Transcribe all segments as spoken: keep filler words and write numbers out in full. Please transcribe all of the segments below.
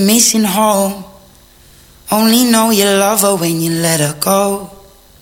Missing home. Only know you love her when you let her go.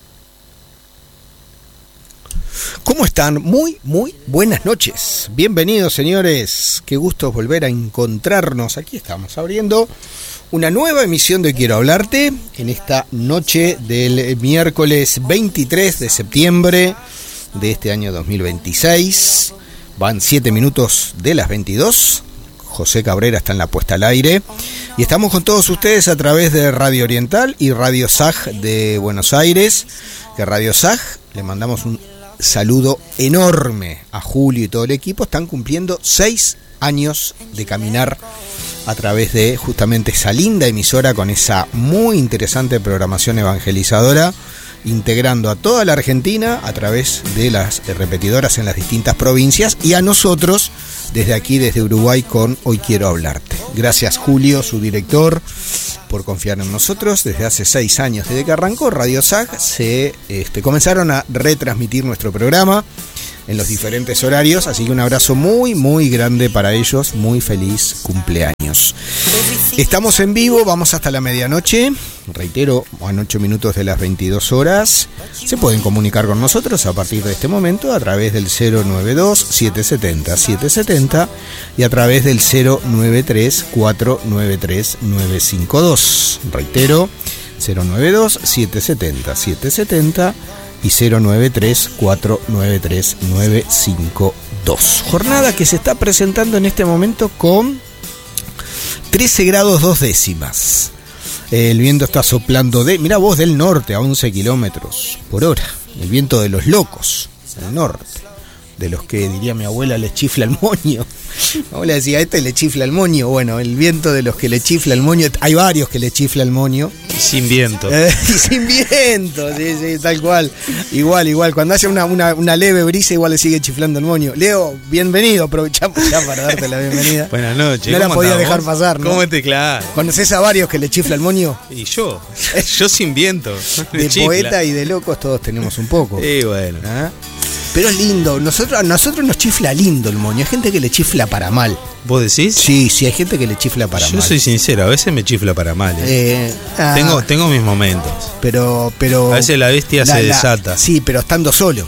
¿Cómo están? Muy, muy buenas noches. Bienvenidos, señores. Qué gusto volver a encontrarnos. Aquí estamos abriendo una nueva emisión de Quiero Hablarte en esta noche del miércoles veintitrés de septiembre de este año dos mil veintiséis. Van siete minutos de las veintidós. José Cabrera está en la puesta al aire. Y estamos con todos ustedes a través de Radio Oriental y Radio S A G de Buenos Aires. Que Radio S A G, le mandamos un saludo enorme a Julio y todo el equipo. Están cumpliendo seis años de caminar a través de justamente esa linda emisora con esa muy interesante programación evangelizadora, integrando a toda la Argentina a través de las repetidoras en las distintas provincias y a nosotros desde aquí, desde Uruguay, con Hoy Quiero Hablarte. Gracias, Julio, su director, por confiar en nosotros. Desde hace seis años, desde que arrancó Radio S A G, se este, comenzaron a retransmitir nuestro programa en los diferentes horarios, así que un abrazo muy, muy grande para ellos. Muy feliz cumpleaños. Estamos en vivo, vamos hasta la medianoche. Reitero, en ocho minutos de las veintidós horas. Se pueden comunicar con nosotros a partir de este momento a través del cero noventa y dos, setecientos setenta, setecientos setenta y a través del cero noventa y tres, cuatrocientos noventa y tres, novecientos cincuenta y dos. Reitero, cero noventa y dos, setecientos setenta, setecientos setenta y cero noventa y tres, cuatrocientos noventa y tres, novecientos cincuenta y dos. Jornada que se está presentando en este momento con trece grados dos décimas. El viento está soplando de, mirá vos, del norte a once kilómetros por hora. El viento de los locos, del norte. De los que, diría mi abuela, le chifla el moño. Mi abuela decía, a este le chifla el moño. Bueno, el viento de los que le chifla el moño. Hay varios que le chifla el moño. Y sin viento. Eh, y sin viento, sí, sí, tal cual. Igual, igual. Cuando haya una, una, una leve brisa, igual le sigue chiflando el moño. Leo, bienvenido. Aprovechamos ya para darte la bienvenida. Buenas noches. No la podía dejar pasar, ¿no? ¿Cómo te claro? ¿Conoces a varios que le chifla el moño? Y yo. Yo sin viento. De chifla. Poeta y de locos todos tenemos un poco. Sí, bueno. ¿Ah? Pero es lindo, nosotros, a nosotros nos chifla lindo el moño. Hay gente que le chifla para mal. ¿Vos decís? Sí, sí, hay gente que le chifla para Yo mal. Yo soy sincero, a veces me chifla para mal. ¿eh? Eh, ah, tengo, tengo mis momentos. Pero, pero. A veces la bestia la, se desata. La, sí, pero estando solo.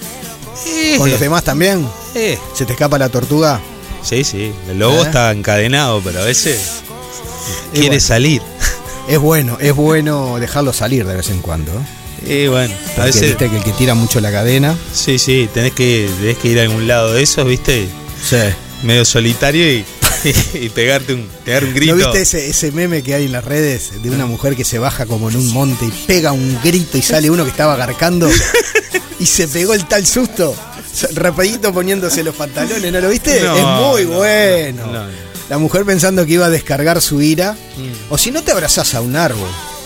Eh, ¿Con los demás también? Eh. ¿Se te escapa la tortuga? Sí, sí. El lobo eh. está encadenado, pero a veces es quiere bueno. salir. Es bueno, es bueno dejarlo salir de vez en cuando. Y bueno, a veces viste que el que tira mucho la cadena. Sí, sí, tenés que, tenés que ir a algún lado de esos, ¿viste? Sí. Medio solitario y, y pegarte un, pegar un grito. ¿No viste ese, ese meme que hay en las redes de una mujer que se baja como en un monte y pega un grito y sale uno que estaba garcando y se pegó el tal susto? Rapidito poniéndose los pantalones, ¿no lo viste? No, es muy no, bueno. No, no. La mujer pensando que iba a descargar su ira. Mm. O si no, te abrazás a un árbol.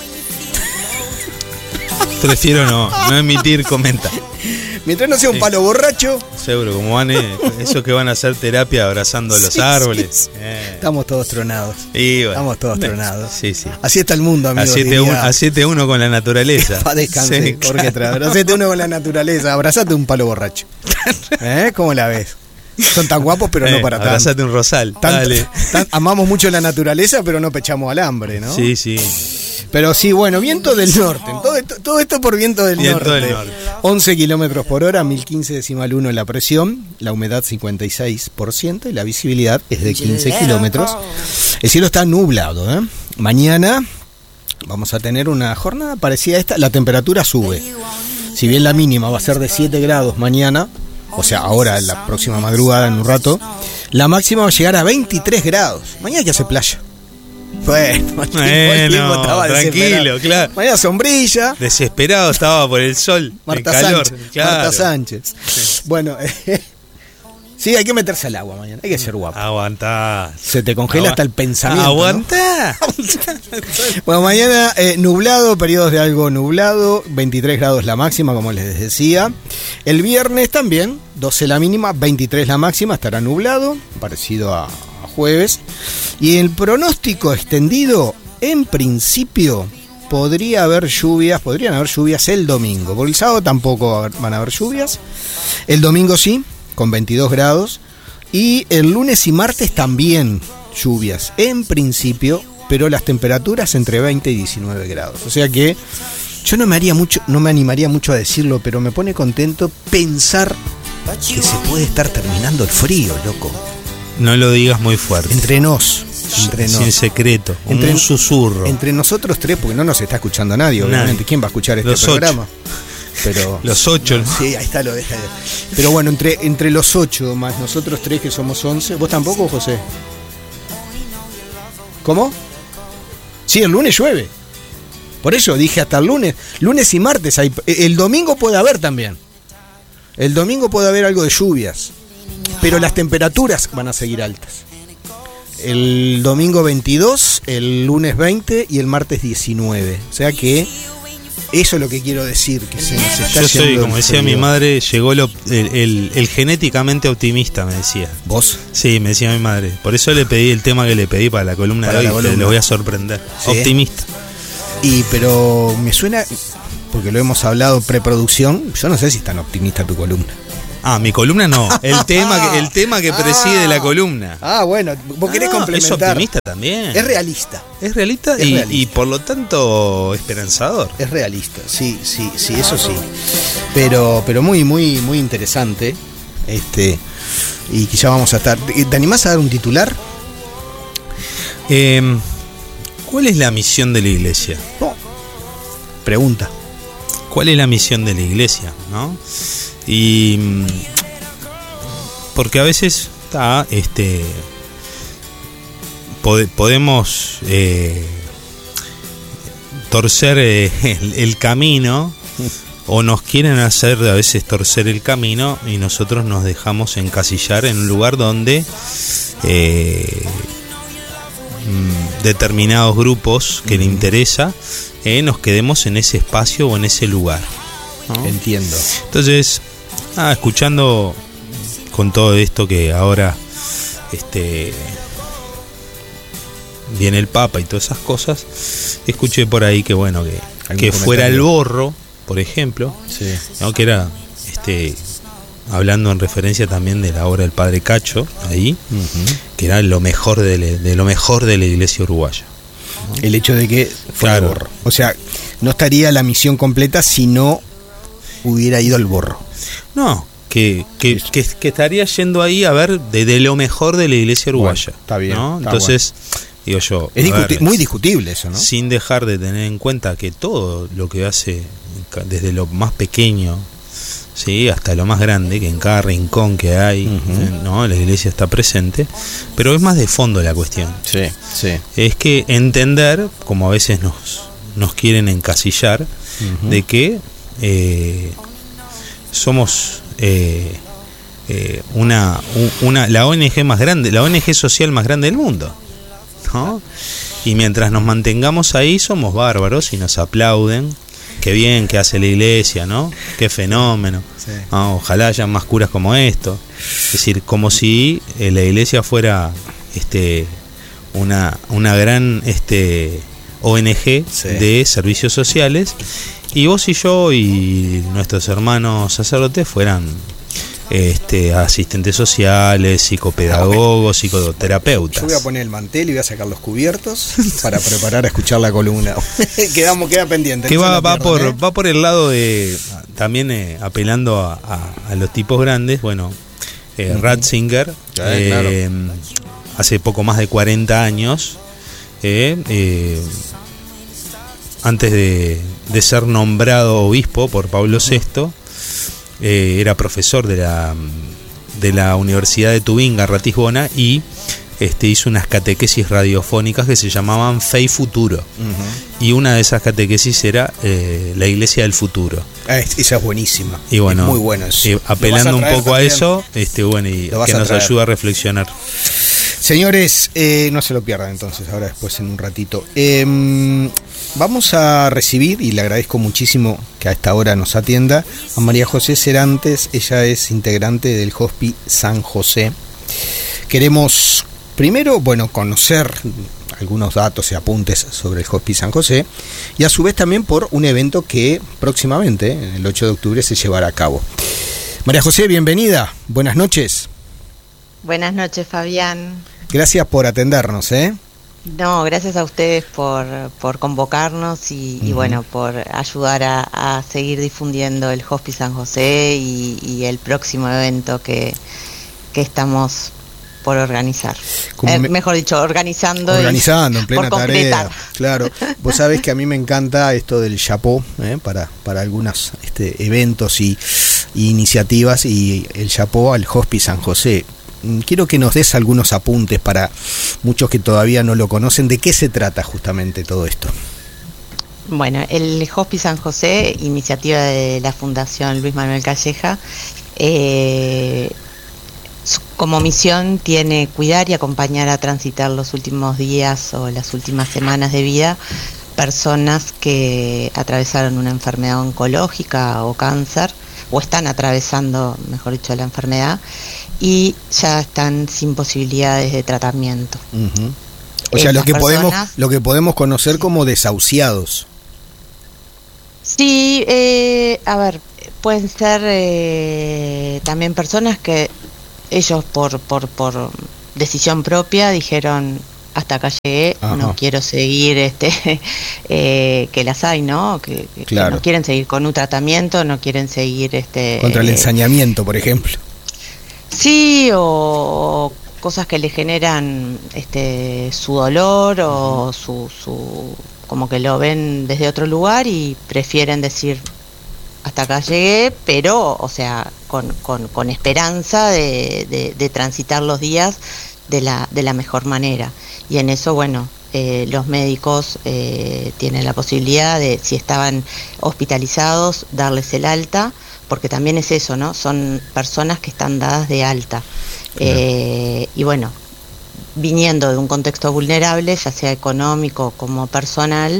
Prefiero no, no emitir comentarios. Mientras no sea un palo borracho. Seguro, como van eh, esos que van a hacer terapia abrazando los sí, árboles. Sí, sí. Eh. Estamos todos tronados. Y bueno, Estamos todos tronados. Sí, sí. Así está el mundo, amigo. Hacete uno con la naturaleza. Pa' descanse, sí, porque claro. Hacete uno con la naturaleza. Abrazate un palo borracho. ¿Eh? ¿Cómo la ves? Son tan guapos, pero eh, no para tanto. Abrazate un rosal. Tan, dale. Tan, amamos mucho la naturaleza, pero no pechamos al hambre, ¿no? Sí, sí. Pero sí, bueno, viento del norte. Todo esto, todo esto por viento del viento norte. Del norte. once kilómetros por hora, mil quince decimal uno la presión, la humedad cincuenta y seis por ciento y la visibilidad es de quince kilómetros. El cielo está nublado, ¿eh? Mañana vamos a tener una jornada parecida a esta. La temperatura sube. Si bien la mínima va a ser de siete grados mañana, o sea, ahora en la próxima madrugada, en un rato, la máxima va a llegar a veintitrés grados. Mañana hay que hacer playa. Bueno, el bueno estaba tranquilo, claro. Mañana sombrilla. Desesperado estaba por el sol, Marta el calor. Sánchez, claro. Marta Sánchez. Sí. Bueno, eh, sí, hay que meterse al agua mañana. Hay que ser guapo. Aguantá. Se te congela Agu- hasta el pensamiento. Aguantá. ¿No? Bueno, mañana eh, nublado, periodos de algo nublado, veintitrés grados la máxima, como les decía. El viernes también, doce la mínima, veintitrés la máxima, estará nublado, parecido a jueves. Y el pronóstico extendido, en principio, podría haber lluvias, podrían haber lluvias el domingo. Por el sábado tampoco van a haber lluvias. El domingo sí, con veintidós grados. Y el lunes y martes también lluvias. En principio, pero las temperaturas entre veinte y diecinueve grados. O sea que yo no me haría mucho, no me animaría mucho a decirlo, pero me pone contento pensar que se puede estar terminando el frío, loco. No lo digas muy fuerte. Entre nos, entre nos. Sin secreto, entre un susurro. Entre nosotros tres, porque no nos está escuchando nadie, obviamente. Nadie. ¿Quién va a escuchar este los programa? Ocho. Pero, los ocho. Sí, ahí está lo de. Pero bueno, entre, entre los ocho más nosotros tres que somos once. ¿Vos tampoco, José? ¿Cómo? Sí, el lunes llueve. Por eso dije hasta el lunes. Lunes y martes hay. El domingo puede haber también. El domingo puede haber algo de lluvias. Pero las temperaturas van a seguir altas. El domingo veintidós, el lunes veinte y el martes diecinueve. O sea que eso es lo que quiero decir, que se nos está Yo soy, como decía mi madre, llegó lo, el, el, el genéticamente optimista, me decía. ¿Vos? Sí, me decía mi madre. Por eso le pedí el tema que le pedí para la columna para de hoy, que le voy a sorprender. ¿Sí? Optimista. Y pero me suena, porque lo hemos hablado preproducción, yo no sé si es tan optimista tu columna. Ah, mi columna no, el tema que, el tema que preside ah, la columna. Ah, bueno, vos querés ah, complementar. Es optimista también. Es realista. Es realista, es y, realista. Y por lo tanto esperanzador. Es realista, sí, sí, sí, eso sí. Pero, pero muy, muy, muy interesante. Este, y quizá vamos a estar. ¿Te animás a dar un titular? Eh, ¿Cuál es la misión de la iglesia? Oh, pregunta. ¿Cuál es la misión de la iglesia? ¿No? Y porque a veces está este pod, podemos eh, torcer eh, el, el camino, o nos quieren hacer a veces torcer el camino y nosotros nos dejamos encasillar en un lugar donde eh, determinados grupos que mm. le interesa eh, nos quedemos en ese espacio o en ese lugar, ¿no? Entiendo. Entonces, ah, escuchando con todo esto que ahora este viene el Papa y todas esas cosas, escuché por ahí que bueno, que, que fuera el borro, por ejemplo, sí. ¿no? Que era este hablando en referencia también de la obra del Padre Cacho, ahí, uh-huh. que era lo mejor de, le, de lo mejor de la iglesia uruguaya, ¿no? El hecho de que fuera claro. el borro. O sea, no estaría la misión completa si no hubiera ido al borro. No, que, que, que, que estaría yendo ahí a ver de, de lo mejor de la iglesia uruguaya. Bueno, está bien. ¿no? Está Entonces, bueno. digo yo. Es discuti- ver, muy discutible eso, ¿no? Sin dejar de tener en cuenta que todo lo que hace, desde lo más pequeño, sí, hasta lo más grande, que en cada rincón que hay, uh-huh. ¿no? La iglesia está presente, pero es más de fondo la cuestión. Sí, sí. Es que entender, como a veces nos, nos quieren encasillar, uh-huh. de que eh, somos eh, eh, una, una la O N G más grande, la O N G social más grande del mundo, ¿no? Y mientras nos mantengamos ahí somos bárbaros y nos aplauden. Qué bien que hace la iglesia, ¿no? Qué fenómeno. Sí. Ah, ojalá haya más curas como esto. Es decir, como si eh, la iglesia fuera este una una gran este O N G sí. de servicios sociales, y vos y yo y nuestros hermanos sacerdotes fueran este asistentes sociales, psicopedagogos, psicoterapeutas. Yo voy a poner el mantel y voy a sacar los cubiertos para preparar a escuchar la columna. Quedamos, queda pendiente. Que va, va por, ¿eh? va por el lado de también eh, apelando a, a, a los tipos grandes. Bueno, eh, uh-huh. Ratzinger, eh, claro. hace poco más de cuarenta años, eh, eh, antes de, de ser nombrado obispo por Pablo sexto, Eh, era profesor de la de la Universidad de Tubinga, Ratisbona, y este hizo unas catequesis radiofónicas que se llamaban Fe y Futuro, uh-huh. y una de esas catequesis era eh, la Iglesia del Futuro. Ah, esa es buenísima, y bueno, es muy bueno eso. Y apelando un poco también a eso, este bueno, y que nos traer. ayuda a reflexionar. Señores, eh, no se lo pierdan entonces, ahora después en un ratito. Eh, vamos a recibir, y le agradezco muchísimo que a esta hora nos atienda, a María José Serantes. Ella es integrante del Hospi San José. Queremos primero, bueno, conocer algunos datos y apuntes sobre el Hospi San José, y a su vez también por un evento que próximamente, el ocho de octubre, se llevará a cabo. María José, bienvenida, buenas noches. Buenas noches, Fabián. Gracias por atendernos, ¿eh? No, gracias a ustedes por, por convocarnos y, uh-huh. y bueno, por ayudar a, a seguir difundiendo el Hospice San José y, y el próximo evento que, que estamos por organizar. Eh, me, mejor dicho, organizando. Organizando, en plena tarea. Claro. Vos sabés que a mí me encanta esto del chapó, ¿eh? para, para algunos este, eventos y, y iniciativas, y el chapó al Hospice San José. Quiero que nos des algunos apuntes para muchos que todavía no lo conocen. ¿De qué se trata justamente todo esto? Bueno, el Hospice San José, iniciativa de la Fundación Luis Manuel Calleja, eh, como misión tiene cuidar y acompañar a transitar los últimos días o las últimas semanas de vida personas que atravesaron una enfermedad oncológica o cáncer, o están atravesando, mejor dicho, la enfermedad, y ya están sin posibilidades de tratamiento. Uh-huh. O sea, lo que personas, podemos lo que podemos conocer como desahuciados. Sí, eh, a ver, pueden ser eh, también personas que ellos por por por decisión propia dijeron: hasta acá llegué, ajá, no quiero seguir, este eh, que las hay, ¿no? Que, que, claro, que no quieren seguir con un tratamiento, no quieren seguir este contra el eh, ensañamiento, por ejemplo. Sí, o, o cosas que le generan este su dolor o su, su como que lo ven desde otro lugar y prefieren decir: hasta acá llegué, pero, o sea, con, con, con esperanza de, de, de transitar los días de la, de la mejor manera. Y en eso, bueno, eh, los médicos eh, tienen la posibilidad de, si estaban hospitalizados, darles el alta, porque también es eso, ¿no? Son personas que están dadas de alta. Eh, y bueno, viniendo de un contexto vulnerable, ya sea económico como personal,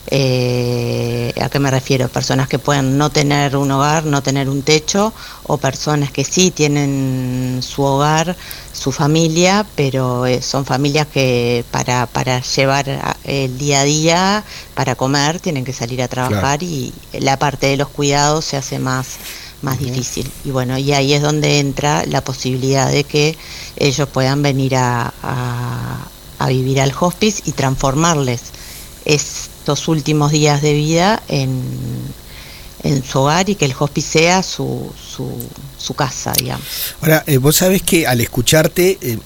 eh, ¿a qué me refiero? Personas que pueden no tener un hogar, no tener un techo, o personas que sí tienen su hogar, su familia, pero eh, son familias que para, para llevar el día a día, para comer, tienen que salir a trabajar, claro, y la parte de los cuidados se hace más más uh-huh. difícil. Y bueno, y ahí es donde entra la posibilidad de que ellos puedan venir a, a, a vivir al hospice y transformarles estos últimos días de vida en, en su hogar, y que el hospice sea su, su, su casa, digamos. Ahora, eh, vos sabés que al escucharte, eh,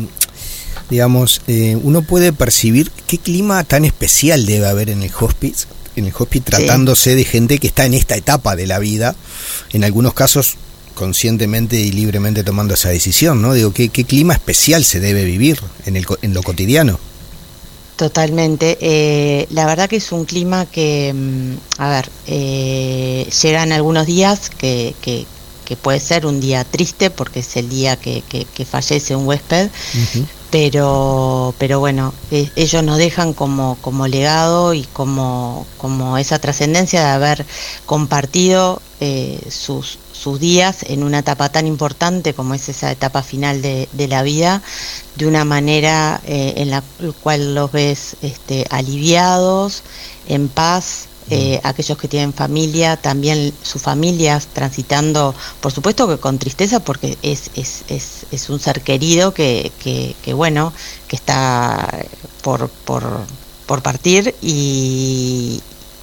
digamos, eh, uno puede percibir qué clima tan especial debe haber en el hospice, en el hospice tratándose sí. de gente que está en esta etapa de la vida, en algunos casos conscientemente y libremente tomando esa decisión, ¿no? Digo, ¿qué, qué clima especial se debe vivir en, el, en lo cotidiano? Totalmente. Eh, la verdad que es un clima que, a ver, eh, llegan algunos días que, que, que puede ser un día triste porque es el día que, que, que fallece un huésped, uh-huh. pero pero bueno, eh, ellos nos dejan como como legado y como como esa trascendencia de haber compartido eh, sus sus días en una etapa tan importante como es esa etapa final de, de la vida, de una manera eh, en la cual los ves este, aliviados, en paz. Eh, aquellos que tienen familia, también sus familias transitando, por supuesto que con tristeza, porque es es es, es un ser querido que, que, que bueno, que está por por por partir, y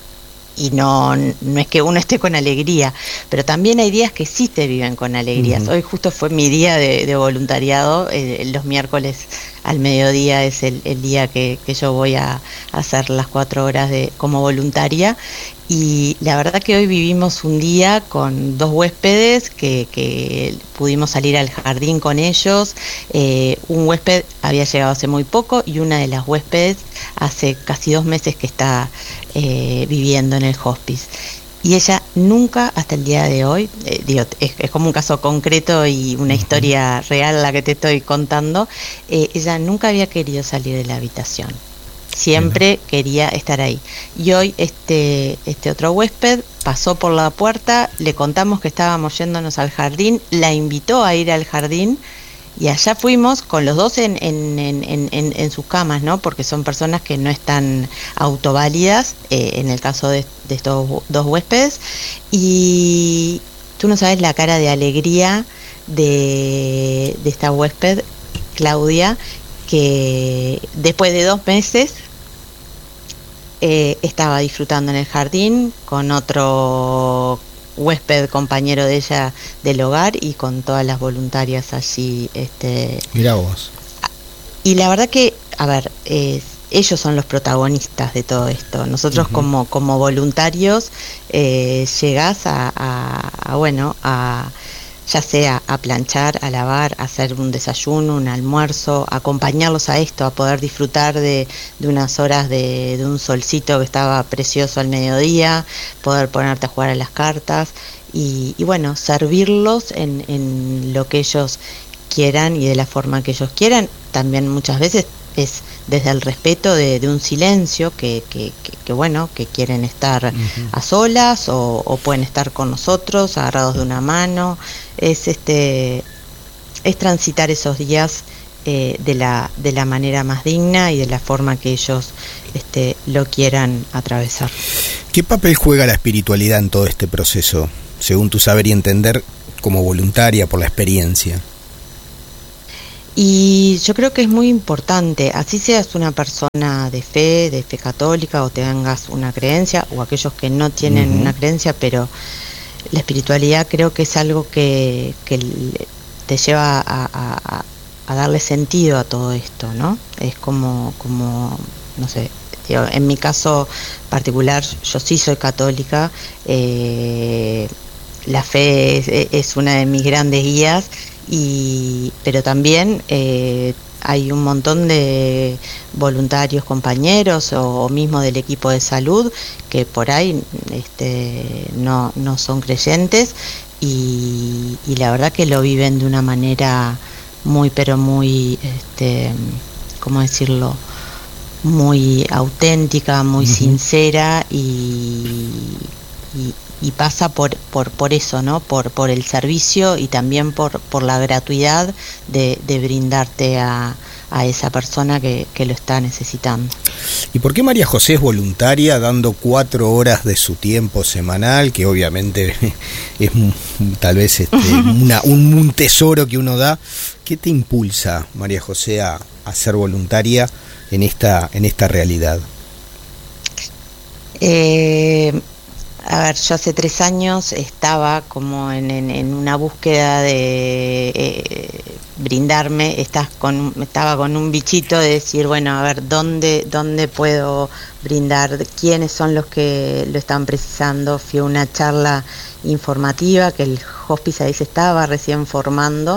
y no no es que uno esté con alegría, pero también hay días que sí te viven con alegrías. Uh-huh. Hoy justo fue mi día de, de voluntariado, eh, los miércoles al mediodía es el, el día que, que yo voy a, a hacer las cuatro horas de como voluntaria, y la verdad que hoy vivimos un día con dos huéspedes que, que pudimos salir al jardín con ellos. Eh, un huésped había llegado hace muy poco y una de las huéspedes hace casi dos meses que está eh, viviendo en el hospice. Y ella nunca, hasta el día de hoy, eh, digo, es, es como un caso concreto y una uh-huh. historia real la que te estoy contando, eh, ella nunca había querido salir de la habitación. Siempre uh-huh. quería estar ahí. Y hoy este, este otro huésped pasó por la puerta, le contamos que estábamos yéndonos al jardín, la invitó a ir al jardín, y allá fuimos con los dos en, en, en, en, en sus camas, ¿no? Porque son personas que no están autoválidas, eh, en el caso de, de estos dos huéspedes, y tú no sabes la cara de alegría de, de esta huésped, Claudia, que después de dos meses eh, estaba disfrutando en el jardín con otro huésped, compañero de ella del hogar, y con todas las voluntarias allí. Este, Mirá vos. Y la verdad que, a ver, eh, ellos son los protagonistas de todo esto. Nosotros uh-huh. como, como voluntarios eh, llegás a, a, a, bueno, a ya sea a planchar, a lavar, a hacer un desayuno, un almuerzo, acompañarlos a esto, a poder disfrutar de, de unas horas de, de un solcito que estaba precioso al mediodía, poder ponerte a jugar a las cartas y, y bueno, servirlos en, en lo que ellos quieran y de la forma que ellos quieran. También muchas veces es desde el respeto de, de un silencio que, que, que, que bueno, que quieren estar uh-huh. a solas o, o pueden estar con nosotros agarrados de una mano. Es este es transitar esos días eh, de la de la manera más digna y de la forma que ellos este lo quieran atravesar. ¿Qué papel juega la espiritualidad en todo este proceso, según tu saber y entender como voluntaria por la experiencia? Y yo creo que es muy importante, así seas una persona de fe, de fe católica, o tengas una creencia, o aquellos que no tienen uh-huh. una creencia, pero la espiritualidad creo que es algo que, que te lleva a, a, a darle sentido a todo esto, ¿no? Es como, como no sé, digo, en mi caso particular, yo sí soy católica, eh, la fe es, es una de mis grandes guías. Y pero también eh, hay un montón de voluntarios, compañeros o, o mismo del equipo de salud que por ahí este, no, no son creyentes y, y la verdad que lo viven de una manera muy pero muy este, ¿cómo decirlo? Muy auténtica, muy uh-huh. sincera y, y y pasa por por por eso, ¿no? Por por el servicio y también por por la gratuidad de, de brindarte a, a esa persona que, que lo está necesitando. ¿Y por qué María José es voluntaria dando cuatro horas de su tiempo semanal, que obviamente es tal vez este, una, un, un tesoro que uno da? ¿Qué te impulsa, María José, a, a ser voluntaria en esta en esta realidad? Eh... A ver, yo hace tres años estaba como en, en, en una búsqueda de eh, brindarme, estás con, estaba con un bichito de decir, bueno, a ver, ¿dónde, dónde puedo brindar? ¿Quiénes son los que lo están precisando? Fui a una charla informativa que el hospice ahí se estaba recién formando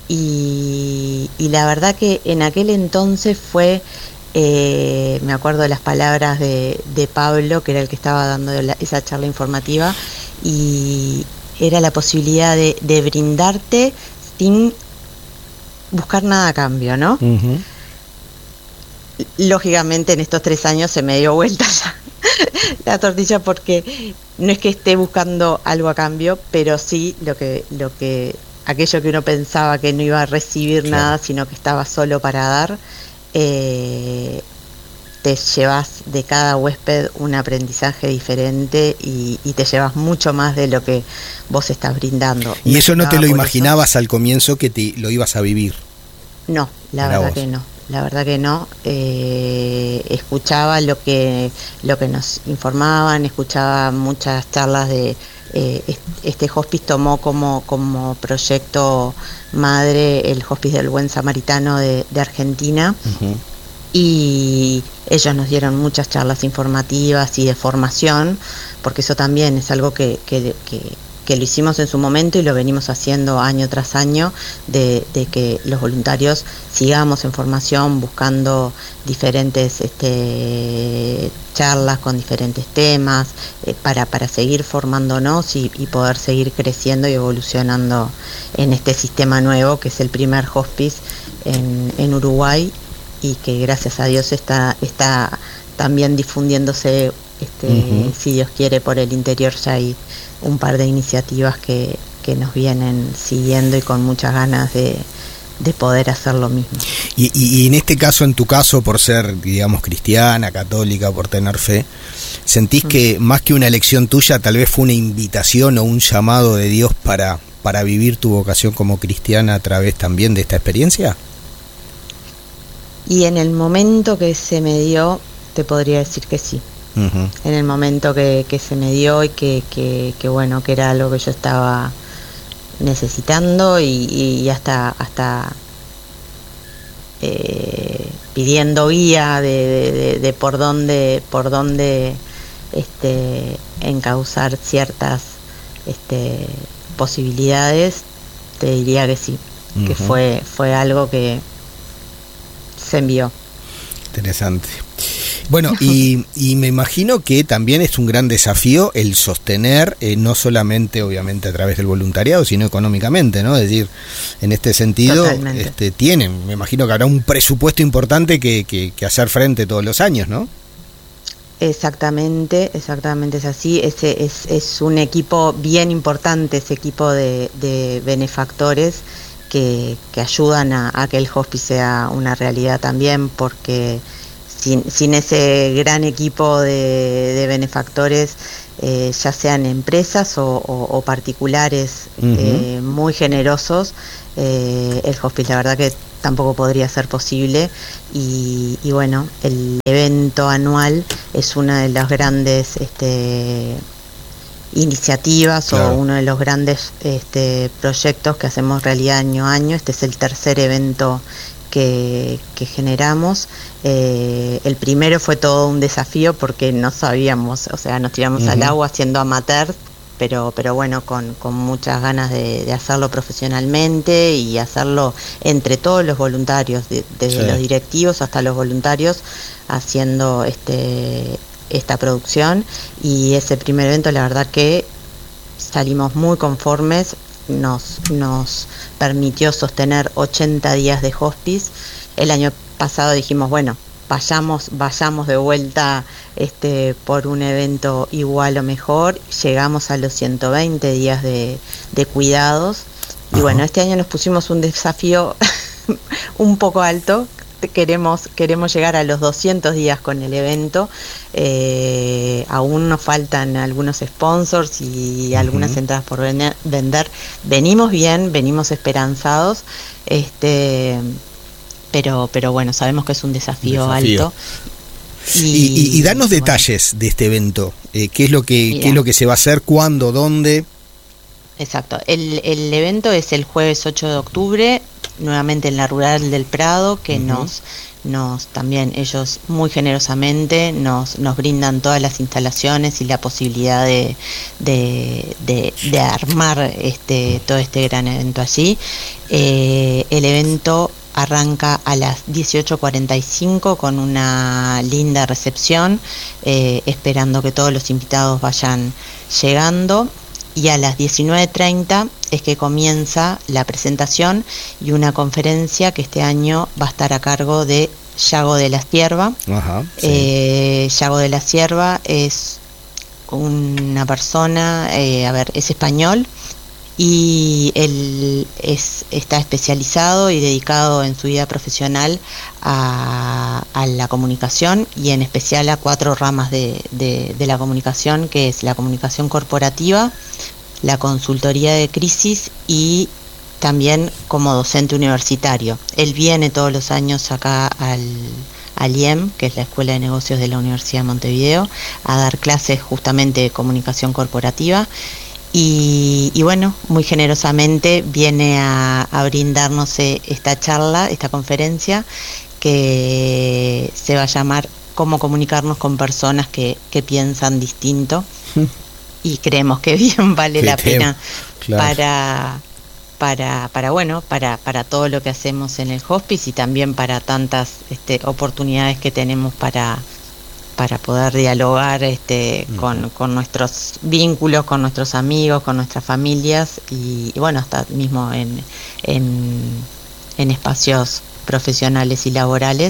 y, y la verdad que en aquel entonces fue... Eh, me acuerdo de las palabras de, de Pablo, que era el que estaba dando la, esa charla informativa, y era la posibilidad de, de brindarte sin buscar nada a cambio, ¿no? Uh-huh. Lógicamente en estos tres años se me dio vuelta ya la tortilla porque no es que esté buscando algo a cambio, pero sí lo que, lo que aquello que uno pensaba que no iba a recibir claro. nada, sino que estaba solo para dar. Eh, te llevas de cada huésped un aprendizaje diferente y, y te llevas mucho más de lo que vos estás brindando. ¿Y eso no te lo imaginabas eso? Al comienzo que te lo ibas a vivir? No, la verdad que no, la verdad que no. Eh, escuchaba lo que lo que nos informaban, escuchaba muchas charlas de eh, este hospice tomó como como proyecto madre el Hospice del Buen Samaritano de, de Argentina. Uh-huh. Y ellos nos dieron muchas charlas informativas y de formación, porque eso también es algo que, que, que, que lo hicimos en su momento y lo venimos haciendo año tras año, de, de que los voluntarios sigamos en formación buscando diferentes este, charlas con diferentes temas eh, para, para seguir formándonos y, y poder seguir creciendo y evolucionando en este sistema nuevo que es el primer hospice en, en Uruguay y que gracias a Dios está, está también difundiéndose, este, uh-huh. si Dios quiere, por el interior. Ya hay un par de iniciativas que, que nos vienen siguiendo y con muchas ganas de, de poder hacer lo mismo. Y, y, y en este caso, en tu caso, por ser, digamos, cristiana, católica, por tener fe, ¿sentís uh-huh. que más que una elección tuya, tal vez fue una invitación o un llamado de Dios para, para vivir tu vocación como cristiana a través también de esta experiencia? Y en el momento que se me dio, te podría decir que sí. Uh-huh. En el momento que, que se me dio y que, que, que bueno, que era algo que yo estaba necesitando y, y hasta hasta eh, pidiendo guía de, de, de, de por dónde por dónde este encauzar ciertas este posibilidades, te diría que sí, uh-huh. que fue fue algo que se envió. Interesante. Bueno, y, y me imagino que también es un gran desafío el sostener, eh, no solamente obviamente a través del voluntariado, sino económicamente, ¿no? Es decir, en este sentido, este, tienen, me imagino que habrá un presupuesto importante que, que, que hacer frente todos los años, ¿no? Exactamente, exactamente es así. Ese es, es un equipo bien importante, ese equipo de, de benefactores que, que ayudan a, a que el hospice sea una realidad también, porque sin, sin ese gran equipo de, de benefactores, eh, ya sean empresas o, o, o particulares, uh-huh. eh, muy generosos, eh, el hospice la verdad que tampoco podría ser posible. Y, y bueno, el evento anual es una de las grandes este, iniciativas, claro, o uno de los grandes este, proyectos que hacemos realidad año a año. Este es el tercer evento que, que generamos. Eh, el primero fue todo un desafío porque no sabíamos, o sea, nos tiramos uh-huh. al agua siendo amateurs, pero pero bueno, con, con muchas ganas de, de hacerlo profesionalmente y hacerlo entre todos los voluntarios, de, desde sí. los directivos hasta los voluntarios, haciendo este esta producción. Y ese primer evento la verdad que salimos muy conformes, nos, nos permitió sostener ochenta días de hospice. El año pasado dijimos, bueno, vayamos vayamos de vuelta este por un evento igual o mejor. Llegamos a los ciento veinte días de, de cuidados. Y uh-huh. bueno, este año nos pusimos un desafío un poco alto. Queremos queremos llegar a los doscientos días con el evento. Eh, aún nos faltan algunos sponsors y uh-huh. algunas entradas por vender. Venimos bien, venimos esperanzados, este pero pero bueno, sabemos que es un desafío, un desafío. alto. Y, y, y danos bueno. detalles de este evento. Eh, ¿Qué es lo que Mira. qué es lo que se va a hacer? ¿Cuándo? ¿Dónde? Exacto. El, el evento es el jueves ocho de octubre, nuevamente en la Rural del Prado, que uh-huh. nos nos también ellos muy generosamente nos nos brindan todas las instalaciones y la posibilidad de de, de, de armar este todo este gran evento allí. Eh, el evento arranca a las dieciocho cuarenta y cinco con una linda recepción, eh, esperando que todos los invitados vayan llegando. Y a las diecinueve treinta es que comienza la presentación y una conferencia que este año va a estar a cargo de Yago de la Cierva. Ajá, sí. eh, Yago de la Cierva es una persona, eh, a ver, es español, y él es, está especializado y dedicado en su vida profesional a, a la comunicación, y en especial a cuatro ramas de, de, de la comunicación, que es la comunicación corporativa, la consultoría de crisis y también como docente universitario. Él viene todos los años acá al, al I E M, que es la Escuela de Negocios de la Universidad de Montevideo, a dar clases justamente de comunicación corporativa. Y, y bueno, muy generosamente viene a, a brindarnos esta charla, esta conferencia, que se va a llamar Cómo comunicarnos con personas que, que piensan distinto. Y creemos que bien vale la pena claro. para para para bueno para para todo lo que hacemos en el hospice y también para tantas este, oportunidades que tenemos para para poder dialogar este, uh-huh. con, con nuestros vínculos, con nuestros amigos, con nuestras familias y, y bueno, hasta mismo en, en, en espacios profesionales y laborales.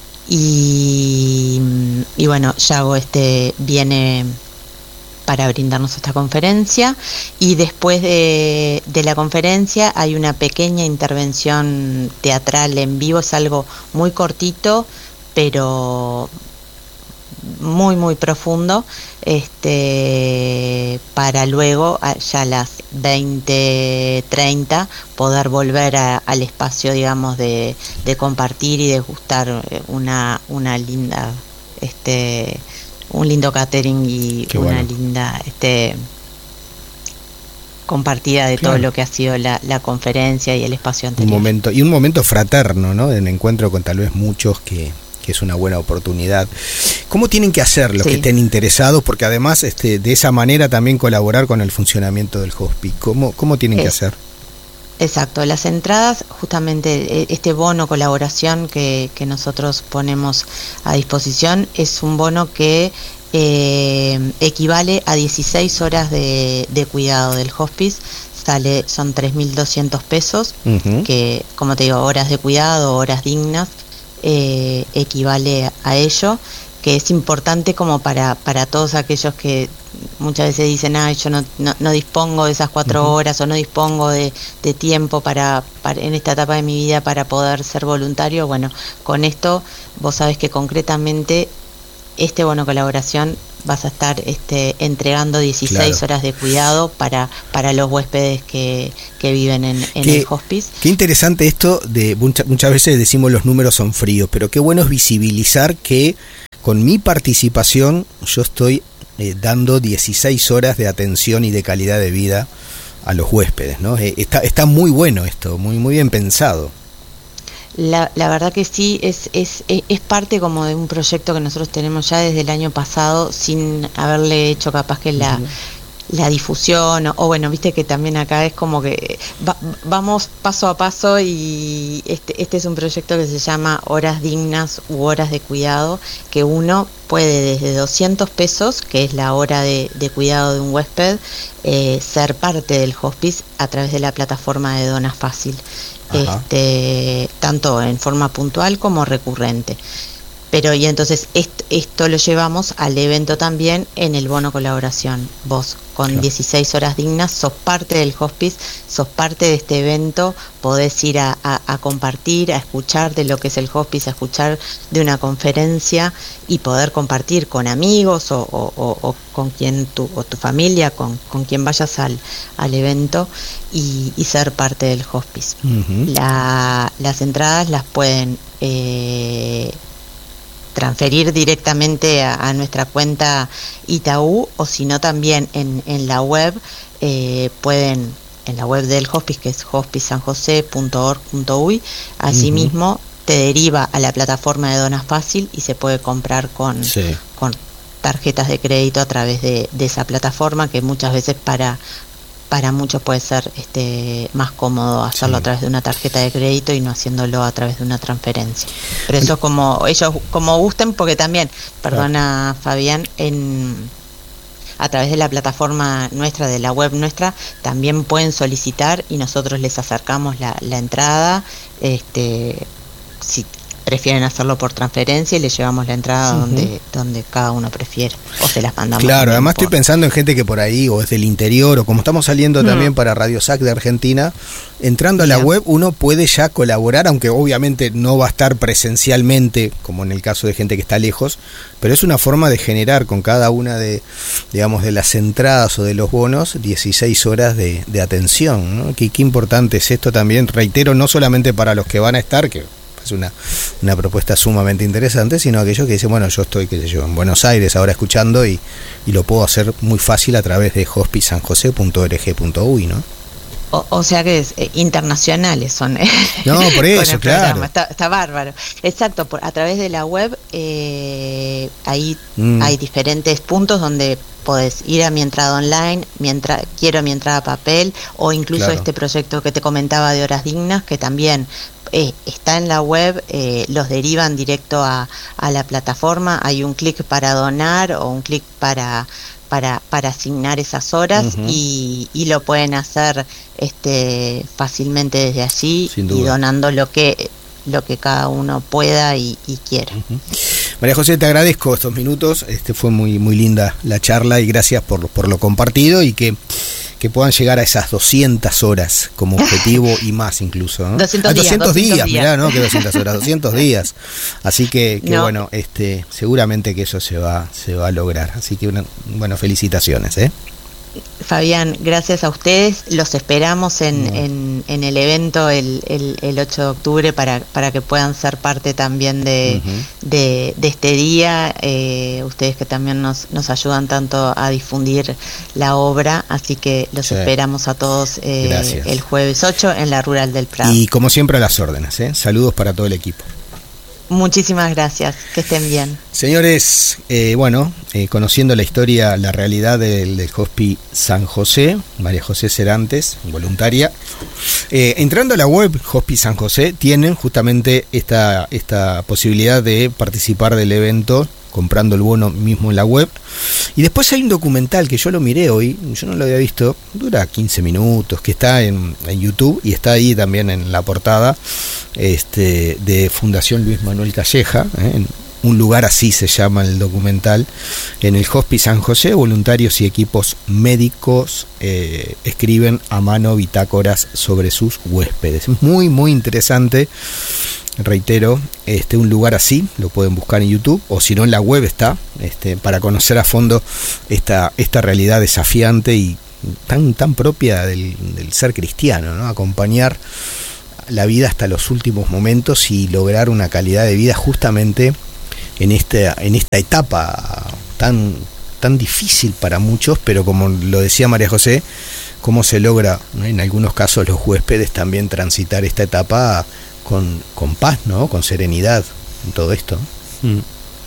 Y, y bueno, Yago este, viene para brindarnos esta conferencia, y después de, de la conferencia hay una pequeña intervención teatral en vivo. Es algo muy cortito, pero muy muy profundo, este para luego ya a las veinte treinta poder volver a, al espacio, digamos, de, de compartir y degustar una una linda este un lindo catering y Qué una bueno. linda este compartida de Claro. todo lo que ha sido la, la conferencia y el espacio Un anterior. momento, y un momento fraterno, ¿no? En encuentro con tal vez muchos que, que es una buena oportunidad. ¿Cómo tienen que hacer los Sí. que estén interesados? Porque además este, de esa manera también colaborar con el funcionamiento del hospice. ¿Cómo, cómo tienen que Es- hacer? Exacto, las entradas, justamente eh, este bono colaboración que, que nosotros ponemos a disposición es un bono que eh, equivale a dieciséis horas de, de cuidado del hospice. Sale, son tres mil doscientos pesos, Ujú. que como te digo, horas de cuidado, horas dignas, eh, equivale a ello, que es importante como para, para todos aquellos que muchas veces dicen, ah, yo no, no, no dispongo de esas cuatro Ujú. horas o no dispongo de, de tiempo para, para en esta etapa de mi vida para poder ser voluntario. Bueno, con esto vos sabés que concretamente este bono colaboración vas a estar este, entregando dieciséis Claro. horas de cuidado para, para los huéspedes que, que viven en, en ¿Qué- el hospice. Qué interesante esto de mucha- muchas veces decimos los números son fríos, pero qué bueno es visibilizar que con mi participación yo estoy eh, dando dieciséis horas de atención y de calidad de vida a los huéspedes, ¿no? Eh, está, está muy bueno esto, muy, muy bien pensado. La, la verdad que sí, es, es, es es parte como de un proyecto que nosotros tenemos ya desde el año pasado, sin haberle hecho capaz que la, la difusión, o, o bueno, viste que también acá es como que va- vamos paso a paso, y este, este es un proyecto que se llama Horas Dignas u Horas de Cuidado, que uno puede desde doscientos pesos, que es la hora de, de cuidado de un huésped, eh, ser parte del hospice a través de la plataforma de Dona Fácil. Ajá. Este, tanto en forma puntual como recurrente. Pero y entonces est- esto lo llevamos al evento también en el bono colaboración. Vos con Claro. dieciséis horas dignas sos parte del hospice, sos parte de este evento, podés ir a, a- a compartir, a escuchar de lo que es el hospice, a escuchar de una conferencia y poder compartir con amigos o, o- o- o con quien tu, o tu familia, con, con quien vayas al, al evento, y, y ser parte del hospice. Ujú. La- las entradas las pueden eh, transferir directamente a, a nuestra cuenta Itaú, o si no también en, en la web, eh, pueden, en la web del hospice, que es hospice san josé punto org punto uy, asimismo te deriva a la plataforma de Dona Fácil y se puede comprar con, Sí. con tarjetas de crédito a través de, de esa plataforma, que muchas veces para para muchos puede ser este más cómodo hacerlo Sí. a través de una tarjeta de crédito y no haciéndolo a través de una transferencia. Pero eso como ellos como gusten, porque también, perdona Fabián, en a través de la plataforma nuestra, de la web nuestra, también pueden solicitar y nosotros les acercamos la, la entrada, este si prefieren hacerlo por transferencia, y les llevamos la entrada Ujú. donde donde cada uno prefiere, o se las mandamos. Claro, también además estoy por- pensando en gente que por ahí o es del interior, o como estamos saliendo Mm. también para Radio S A C de Argentina, entrando a la Bien. web uno puede ya colaborar, aunque obviamente no va a estar presencialmente, como en el caso de gente que está lejos, pero es una forma de generar con cada una de, digamos, de las entradas o de los bonos, dieciséis horas de, de atención, ¿no? Qué, qué importante es esto también, reitero, no solamente para los que van a estar, que es una, una propuesta sumamente interesante, sino aquellos que dicen, bueno, yo estoy, qué sé yo, en Buenos Aires ahora escuchando, y, y lo puedo hacer muy fácil a través de hospice san josé punto org punto uy, ¿no? O, o sea que es, eh, internacionales son. No, por con eso, el claro. programa. Está, está bárbaro. Exacto, por, a través de la web, eh, ahí Mm. hay diferentes puntos donde podés ir a mi entrada online, mi entra- quiero mi entrada a papel, o incluso Claro. este proyecto que te comentaba de Horas Dignas, que también eh, está en la web, eh, los derivan directo a, a la plataforma. Hay un clic para donar o un clic para para para asignar esas horas, Ujú. y, y lo pueden hacer este fácilmente desde allí, Sin y duda. donando lo que lo que cada uno pueda y, y quiera. María José, te agradezco estos minutos, este fue muy muy linda la charla, y gracias por, por lo compartido, y que, que puedan llegar a esas doscientas horas como objetivo y más incluso, ¿no? doscientos, a doscientos días, días, mirá, ¿no? Que doscientas horas, doscientos días. Así que, que no. bueno, este, seguramente que eso se va, se va a lograr. Así que, una, bueno, felicitaciones, ¿eh? Fabián, gracias a ustedes. Los esperamos en, Bueno. en, en el evento el, el, el ocho de octubre para, para que puedan ser parte también de, Uh-huh. de, de este día. Eh, ustedes que también nos, nos ayudan tanto a difundir la obra, así que los Sí. esperamos a todos eh, Gracias. el jueves ocho en la Rural del Prado. Y como siempre a las órdenes, ¿eh? Saludos para todo el equipo. Muchísimas gracias, que estén bien. Señores, eh, bueno, eh, conociendo la historia, la realidad del, del Hospi San José, María José Serantes, voluntaria, eh, entrando a la web Hospi San José, tienen justamente esta, esta posibilidad de participar del evento comprando el bono mismo en la web. Y después hay un documental que yo lo miré hoy, yo no lo había visto, dura quince minutos, que está en, en YouTube y está ahí también en la portada, este, de Fundación Luis Manuel Calleja, ¿eh? En un lugar así se llama el documental, en el Hospi San José, voluntarios y equipos médicos eh, escriben a mano bitácoras sobre sus huéspedes. Muy, muy interesante. Reitero, este un lugar así, lo pueden buscar en YouTube, o si no en la web está, este, para conocer a fondo esta, esta realidad desafiante y tan, tan propia del, del ser cristiano, ¿no? Acompañar la vida hasta los últimos momentos y lograr una calidad de vida justamente en esta, en esta etapa tan, tan difícil para muchos, pero como lo decía María José, cómo se logra, ¿no? En algunos casos los huéspedes también transitar esta etapa con, con paz, ¿no? Con serenidad en todo esto. Mm.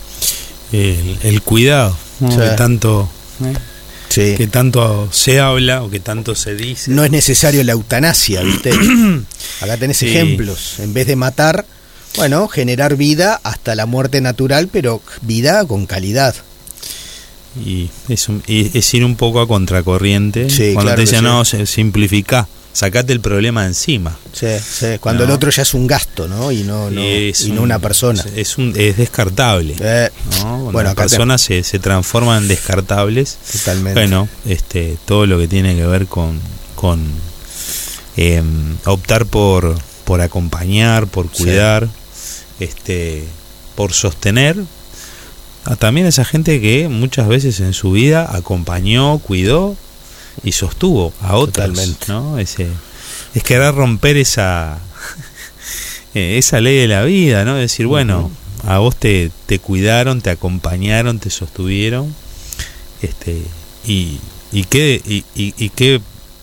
El, el cuidado, ¿no? Sí. Que tanto ¿eh? Sí. que tanto se habla o que tanto se dice. No es necesario la eutanasia, ¿viste? Acá tenés Sí. ejemplos. En vez de matar, bueno, generar vida hasta la muerte natural, pero vida con calidad. Y es, un- y es ir un poco a contracorriente. Sí, Cuando claro te que dicen, sí. no, se- simplificá, sacate el problema de encima. Sí, sí. Cuando No. el otro ya es un gasto, ¿no? Y no, no, Y es y no un- una persona. Es, un, es descartable. Eh, ¿no? Cuando bueno, las acá te- personas se, se transforman en descartables. Totalmente. Bueno, este, todo lo que tiene que ver con, con eh, optar por, por acompañar, por Sí. cuidar, este, por sostener a también esa gente que muchas veces en su vida acompañó, cuidó y sostuvo a otros. Totalmente. ¿No? Ese, es querer romper esa eh, esa ley de la vida, ¿no? Decir, bueno, a vos te, te cuidaron, te acompañaron, te sostuvieron, este, y, y qué, y, y, y qué,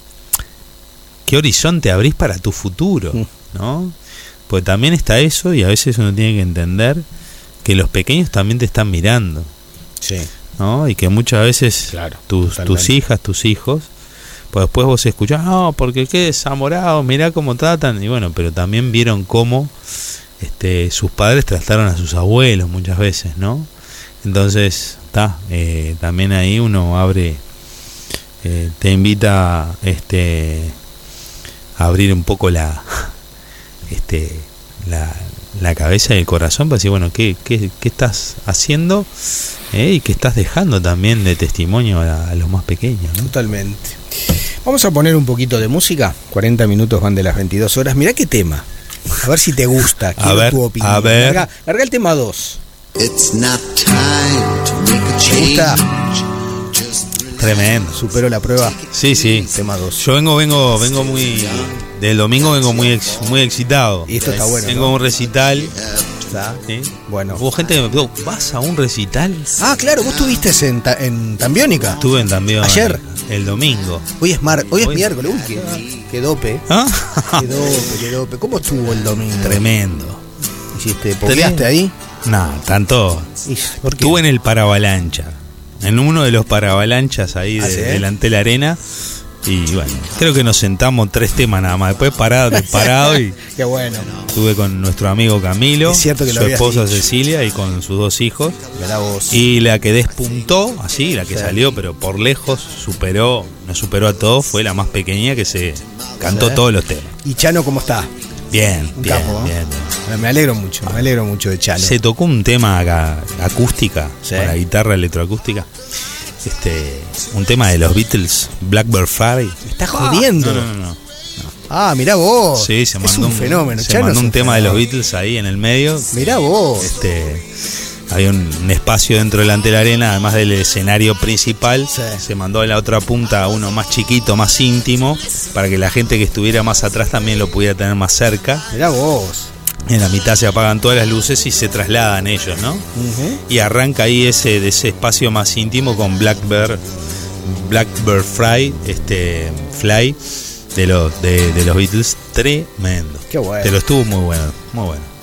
qué horizonte abrís para tu futuro, ¿no? Pues también está eso, y a veces uno tiene que entender que los pequeños también te están mirando, Sí. ¿no? Y que muchas veces Claro, tus, totalmente. tus hijas, tus hijos, pues después vos escuchás, no, porque qué desamorados, mirá cómo tratan, y bueno, pero también vieron cómo este, sus padres trataron a sus abuelos muchas veces, ¿no? Entonces, está, eh, también ahí uno abre, eh, te invita este, a abrir un poco la, este, la, la cabeza y el corazón para decir, bueno, ¿qué, qué, qué estás haciendo? ¿Eh? Y qué estás dejando también de testimonio a, a los más pequeños, ¿no? Totalmente. Vamos a poner un poquito de música. cuarenta minutos van de las veintidós horas. Mirá qué tema. A ver si te gusta. Quiero ver, tu opinión. a ver. Larga, larga el tema dos. It's not time to make a ¿Te gusta? change. Just relax. Tremendo. Superó la prueba. Sí, sí. Tema dos. Yo vengo, vengo, vengo muy. Del domingo vengo muy, ex- muy excitado. Y esto está bueno, Vengo ¿no? a un recital. ¿Está? ¿Sí? Bueno. Hubo gente que me preguntó, ¿vas a un recital? Ah, claro, vos estuviste en, Ta- en Tambiónica. Estuve en también. Ayer. El domingo. Hoy es mar, hoy es Hoy- miércoles. Uy, qué, qué dope. ¿Ah? Qué dope, qué dope. ¿Cómo estuvo el domingo? Tremendo. ¿Hiciste, pokeaste Tremendo. ahí? No, tanto. Y- ¿Por qué? Estuve en el paravalancha. En uno de los paravalanchas ahí de, ¿Ah, sí? delante de la arena. Y bueno, creo que nos sentamos tres temas nada más. Después parado, parado y Qué bueno. estuve con nuestro amigo Camilo, Es cierto que lo su habías esposa dicho. Cecilia y con sus dos hijos. Mirá vos. Y la que despuntó, así, la que Sí. salió, pero por lejos, superó, nos superó a todos, fue la más pequeña que se cantó Sí. todos los temas. ¿Y Chano cómo está? Bien, Un bien, capo, ¿no? bien. Me alegro mucho, me alegro mucho de Chano. Se tocó un tema acá, acústica, Sí. con la guitarra electroacústica. este, un tema de los Beatles, Blackbird Fry. Me estás jodiendo. No, no, no, no. Ah, mirá vos. Sí, se mandó es un, un fenómeno. Se Chano mandó un, un tema fenómeno. de los Beatles ahí en el medio. Mirá vos. Este, había un, un espacio dentro delante de la arena, además del escenario principal. Sí. Se mandó en la otra punta uno más chiquito, más íntimo, para que la gente que estuviera más atrás también lo pudiera tener más cerca. Mirá vos. En la mitad se apagan todas las luces y se trasladan ellos, ¿no? Uh-huh. Y arranca ahí ese, de ese espacio más íntimo con Blackbird, Blackbird Fly, este Fly de los de, de los Beatles, tremendo. Qué bueno. Te lo estuvo muy bueno, muy bueno.